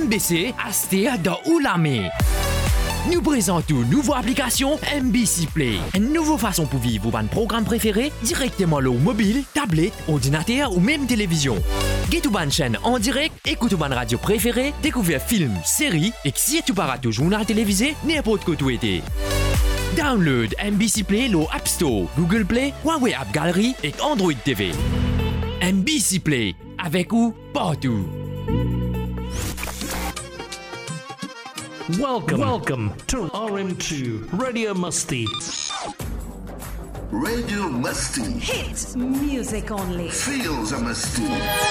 MBC, acheter dans Oulamé. Nous présentons une nouvelle application MBC Play. Une nouvelle façon pour vivre votre programme préféré directement sur mobile, tablette, ordinateur ou même télévision. Get une chaîne en direct, écoute une radio préférée, découvrir films, séries et si tu pars au journal télévisé, n'importe quoi tu étais. Download MBC Play sur App Store, Google Play, Huawei App Gallery et Android TV. MBC Play, avec ou partout. Welcome to RM2 Radio Musty. Radio Musty. Hit music only. Feels a musty.